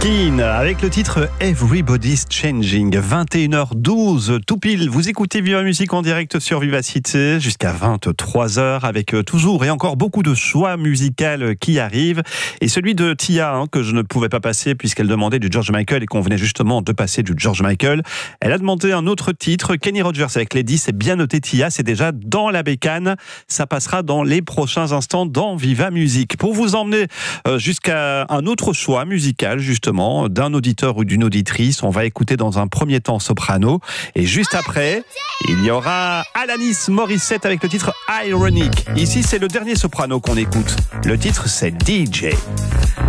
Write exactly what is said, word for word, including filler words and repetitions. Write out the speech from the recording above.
Keane avec le titre Everybody's Changing. vingt et une heures douze, tout pile. Vous écoutez Viva Musique en direct sur Vivacité jusqu'à vingt-trois heures avec toujours et encore beaucoup de choix musicaux qui arrivent. Et celui de Tia, hein, que je ne pouvais pas passer puisqu'elle demandait du George Michael et qu'on venait justement de passer du George Michael. Elle a demandé un autre titre, Kenny Rogers avec Lady. C'est bien noté, Tia, c'est déjà dans la bécane. Ça passera dans les prochains instants dans Viva Musique. Pour vous emmener euh, jusqu'à un autre choix musical, justement, d'un auditeur ou d'une auditrice. On va écouter dans un premier temps Soprano. Et juste après, il y aura Alanis Morissette avec le titre Ironic. Ici, c'est le dernier Soprano qu'on écoute. Le titre, c'est D J.